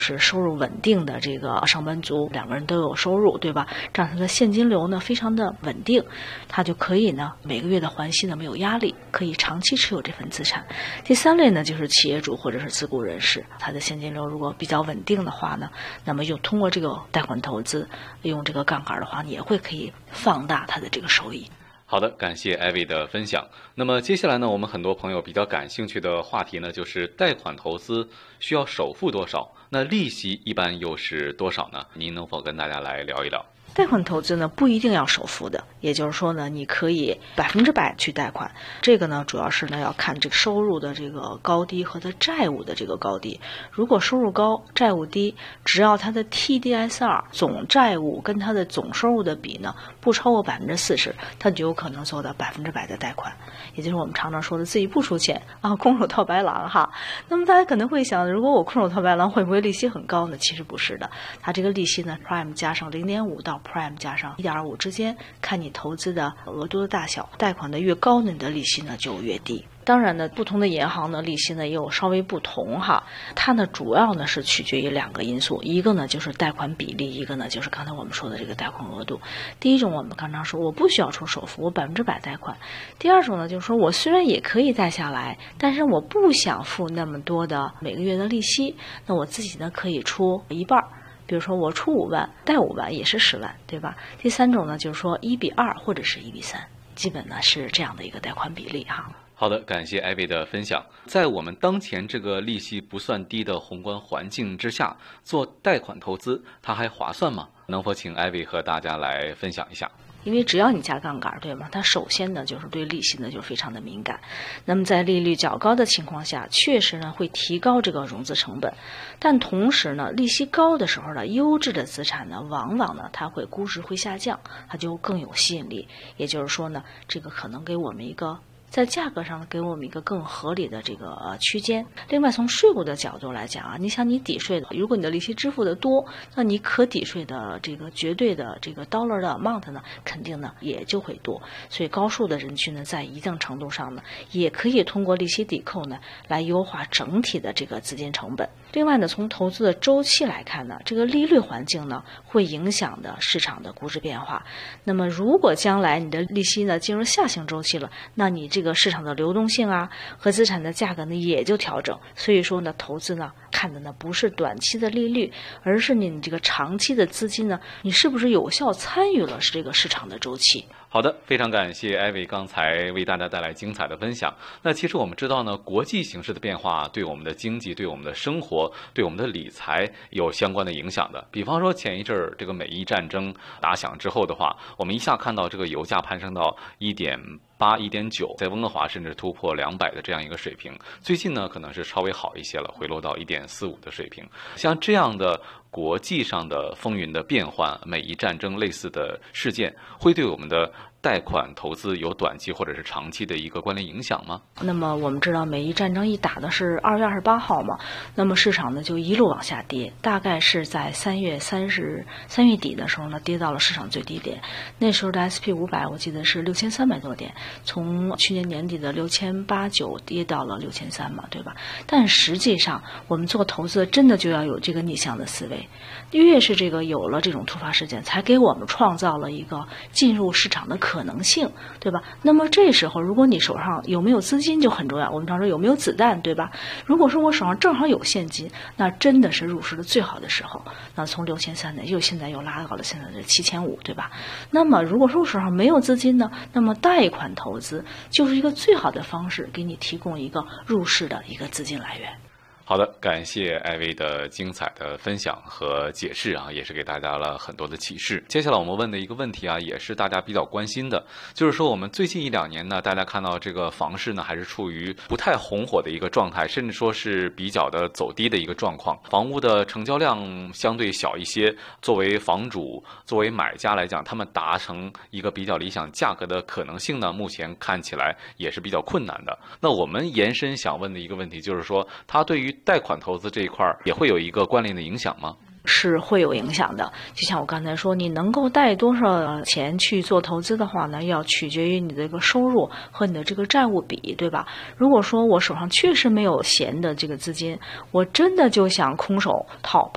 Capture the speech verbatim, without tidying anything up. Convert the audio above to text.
是收入稳定的这个上班族，两个人都有收入，对吧？这样他的现金流呢非常的稳定，他就可以呢每个月的还息呢没有压力，可以长期持有这份资产。第三类呢就是企业主或者是自雇人士，他的现金流如果比较稳定的话呢，那么用通过这个贷款投资，用这个杠杆的话，也会可以放大他的这个收益。 好的，感谢艾薇的分享。那么接下来呢，我们很多朋友比较感兴趣的话题呢，就是贷款投资需要首付多少？那利息一般又是多少呢？您能否跟大家来聊一聊？ 贷款投资呢不一定要首付的，也就是说呢，你可以百分之百去贷款。这个呢，主要是呢要看这个收入的这个高低和它债务的这个高低。如果收入高，债务低，只要它的 T D S R 总债务跟它的总收入的比呢不超过百分之四十，它就有可能做到百分之百的贷款。也就是我们常常说的自己不出钱啊，空手套白狼哈。那么大家可能会想，如果我空手套白狼，会不会利息很高呢？其实不是的，它这个利息呢 ，Prime 加上零点五到Prime 加上 一点五 之间，看你投资的额度的大小，贷款的越高呢，你的利息呢就越低。当然呢，不同的银行呢利息呢也有稍微不同哈，它呢主要呢是取决于两个因素，一个呢就是贷款比例，一个呢就是刚才我们说的这个贷款额度。第一种我们刚刚说我不需要出首付，我百分之百贷款。第二种呢就是说我虽然也可以贷下来，但是我不想付那么多的每个月的利息，那我自己呢可以出一半。比如说我出五万，贷五万也是十万，对吧？第三种呢，就是说一比二或者是一比三，基本呢是这样的一个贷款比例哈。 好的，感谢艾薇的分享。在我们当前这个利息不算低的宏观环境之下，做贷款投资它还划算吗？能否请艾薇和大家来分享一下？ 因为只要你加杠杆，对吗？它首先呢就是对利息呢就非常的敏感。那么在利率较高的情况下，确实呢会提高这个融资成本，但同时呢，利息高的时候呢，优质的资产呢，往往呢它会估值会下降，它就更有吸引力。也就是说呢，这个可能给我们一个。在价格上给我们一个更合理的这个呃区间。另外，从税务的角度来讲啊，你想你抵税的，如果你的利息支付的多，那你可抵税的这个绝对的这个 dollar 的 amount 呢，肯定呢也就会多。所以高收入的人群呢，在一定程度上呢，也可以通过利息抵扣呢，来优化整体的这个资金成本。另外呢，从投资的周期来看呢，这个利率环境呢，会影响的市场的估值变化。那么，如果将来你的利息呢进入下行周期了，那你这个市场的流动性啊和资产的价格呢也就调整。所以说呢，投资呢看的呢不是短期的利率，而是你这个长期的资金呢，你是不是有效参与了是这个市场的周期。 好的，非常感谢艾薇刚才为大家带来精彩的分享。那其实我们知道呢，国际形势的变化对我们的经济、对我们的生活、对我们的理财有相关的影响的。比方说前一阵儿这个美伊战争打响之后的话，我们一下看到这个油价攀升到一点八、一点九，在温哥华甚至突破两百的这样一个水平。最近呢，可能是稍微好一些了，回落到一点四五的水平。像这样的国际上的风云的变幻，美伊战争类似的事件，会对我们的贷款投资有短期或者是长期的一个关联影响吗？ 那么我们知道美伊战争一打的是二月二十八号嘛，那么市场呢就一路往下跌，大概是在三月三十三月底的时候呢，跌到了市场最低点。那时候的 S P 五百我记得是六千三百多点，从去年年底的六千八九跌到了六千三嘛，对吧？但实际上我们做投资真的就要有这个逆向的思维，越是这个有了这种突发事件，才给我们创造了一个进入市场的可能性，对吧？那么这时候如果你手上有没有资金就很重要，我们常说有没有子弹，对吧？如果说我手上正好有现金，那真的是入市的最好的时候。那从六千三呢，又现在又拉到了现在的七千五，对吧？那么如果说我手上没有资金呢，那么贷款投资就是一个最好的方式，给你提供一个入市的一个资金来源。 好的，感谢艾薇的精彩的分享和解释啊，也是给大家了很多的启示。接下来我们问的一个问题啊，也是大家比较关心的，就是说我们最近一两年呢，大家看到这个房市呢还是处于不太红火的一个状态，甚至说是比较的走低的一个状况，房屋的成交量相对小一些，作为房主作为买家来讲，他们达成一个比较理想价格的可能性呢，目前看起来也是比较困难的。那我们延伸想问的一个问题就是说，它对于贷款投资这一块也会有一个关联的影响吗？ 是会有影响的。就像我刚才说，你能够贷多少钱去做投资的话呢，要取决于你的这个收入和你的这个债务比，对吧？如果说我手上确实没有闲的这个资金，我真的就想空手套